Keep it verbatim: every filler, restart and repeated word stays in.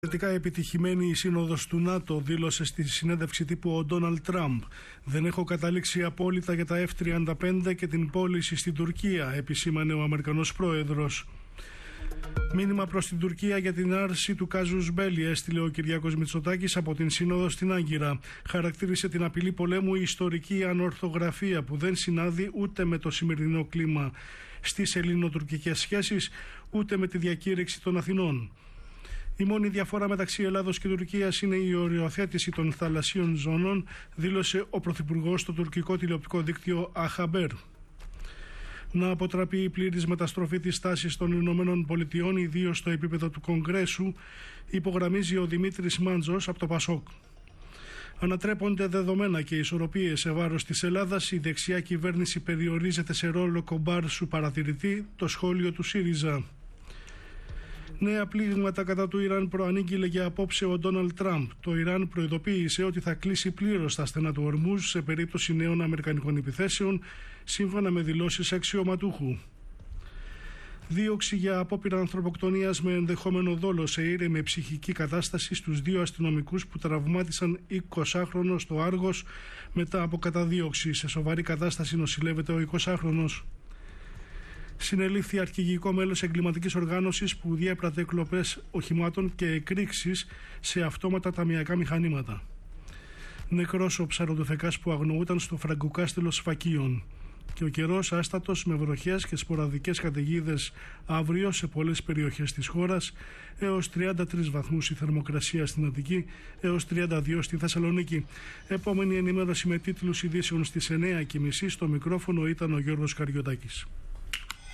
Εξαιρετικά επιτυχημένη η σύνοδος του ΝΑΤΟ, δήλωσε στη συνέντευξη τύπου ο Ντόναλντ Τραμπ. Δεν έχω καταλήξει απόλυτα για τα εφ τριάντα πέντε και την πώληση στην Τουρκία, επισήμανε ο Αμερικανός πρόεδρος. Μήνυμα προς την Τουρκία για την άρση του κάζους μπέλι έστειλε ο Κυριάκος Μητσοτάκης από την Σύνοδο στην Άγκυρα. Χαρακτήρισε την απειλή πολέμου ιστορική ανορθογραφία που δεν συνάδει ούτε με το σημερινό κλίμα στις ελληνοτουρκικές σχέσεις, ούτε με τη διακήρυξη των Αθηνών. Η μόνη διαφορά μεταξύ Ελλάδος και Τουρκίας είναι η οριοθέτηση των θαλασσίων ζώνων, δήλωσε ο Πρωθυπουργός στο τουρκικό τηλεοπτικό δίκτυο Αχαμπέρ. Να αποτραπεί η πλήρης μεταστροφή της τάσης των Ηνωμένων Πολιτειών, ιδίως στο επίπεδο του Κογκρέσου, υπογραμμίζει ο Δημήτρης Μάντζος από το Πασόκ. Ανατρέπονται δεδομένα και ισορροπίες σε βάρος της Ελλάδας. Η δεξιά κυβέρνηση περιορίζεται σε ρόλο κομπάρσου παρατηρητή, το σχόλιο του ΣΥΡΙΖΑ. Νέα πλήγματα κατά του Ιράν προανήγγειλε για απόψε ο Ντόναλντ Τραμπ. Το Ιράν προειδοποίησε ότι θα κλείσει πλήρως τα στενά του Ορμούζ σε περίπτωση νέων αμερικανικών επιθέσεων, σύμφωνα με δηλώσεις αξιωματούχου. Δίωξη για απόπειρα ανθρωποκτονίας με ενδεχόμενο δόλο σε ήρεμη ψυχική κατάσταση στους δύο αστυνομικούς που τραυμάτισαν εικοσάχρονο στο Άργος μετά από καταδίωξη. Σε σοβαρή κατάσταση νοσηλεύεται ο εικοσάχρονος. Συνελήφθη αρχηγικό μέλος εγκληματικής οργάνωσης που διέπρατε εκλοπές οχημάτων και εκρήξεις σε αυτόματα ταμιακά μηχανήματα. Νεκρός ο ψαροδοθεκάς που αγνοούταν στο φραγκοκάστελο Σφακίων. Και ο καιρός άστατος με βροχές και σποραδικές καταιγίδες αύριο σε πολλές περιοχές της χώρας, έως τριάντα τρεις βαθμούς η θερμοκρασία στην Αττική, έως τριάντα δύο στη Θεσσαλονίκη. Επόμενη ενημέρωση με τίτλους ειδήσεων στις εννιά και μισή. Στο μικρόφωνο ήταν ο Γιώργος Καριωτάκης.